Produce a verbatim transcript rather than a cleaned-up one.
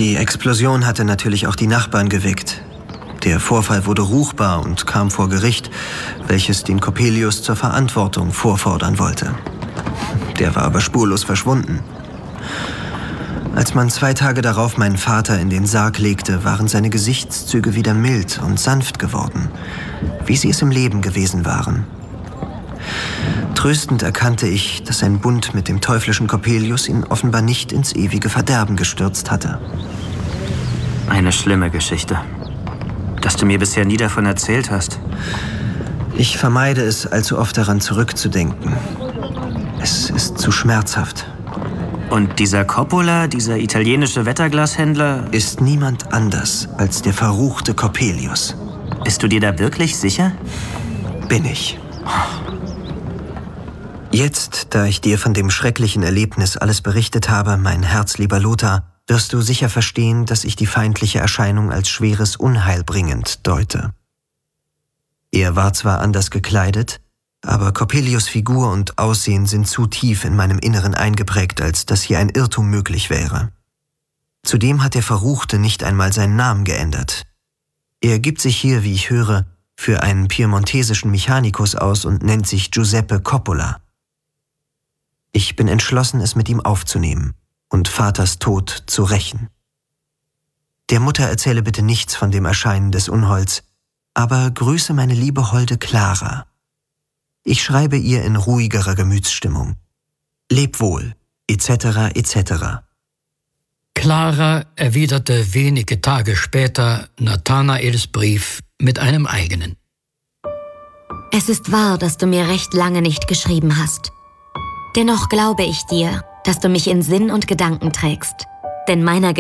Die Explosion hatte natürlich auch die Nachbarn geweckt. Der Vorfall wurde ruchbar und kam vor Gericht, welches den Coppelius zur Verantwortung vorfordern wollte. Der war aber spurlos verschwunden. Als man zwei Tage darauf meinen Vater in den Sarg legte, waren seine Gesichtszüge wieder mild und sanft geworden, wie sie es im Leben gewesen waren. Tröstend erkannte ich, dass sein Bund mit dem teuflischen Coppelius ihn offenbar nicht ins ewige Verderben gestürzt hatte. Eine schlimme Geschichte, dass du mir bisher nie davon erzählt hast. Ich vermeide es, allzu oft daran zurückzudenken. Es ist zu schmerzhaft. Und dieser Coppola, dieser italienische Wetterglashändler... Ist niemand anders als der verruchte Coppelius. Bist du dir da wirklich sicher? Bin ich. Jetzt, da ich dir von dem schrecklichen Erlebnis alles berichtet habe, mein herzlieber Lothar, wirst du sicher verstehen, dass ich die feindliche Erscheinung als schweres Unheil bringend deute. Er war zwar anders gekleidet, aber Coppelius' Figur und Aussehen sind zu tief in meinem Inneren eingeprägt, als dass hier ein Irrtum möglich wäre. Zudem hat der Verruchte nicht einmal seinen Namen geändert. Er gibt sich hier, wie ich höre, für einen piemontesischen Mechanikus aus und nennt sich Giuseppe Coppola. Ich bin entschlossen, es mit ihm aufzunehmen und Vaters Tod zu rächen. Der Mutter erzähle bitte nichts von dem Erscheinen des Unholds, aber grüße meine liebe Holde Clara. Ich schreibe ihr in ruhigerer Gemütsstimmung. Leb wohl, et cetera et cetera. Clara erwiderte wenige Tage später Nathanaels Brief mit einem eigenen. Es ist wahr, dass du mir recht lange nicht geschrieben hast. Dennoch glaube ich dir, dass du mich in Sinn und Gedanken trägst, denn meiner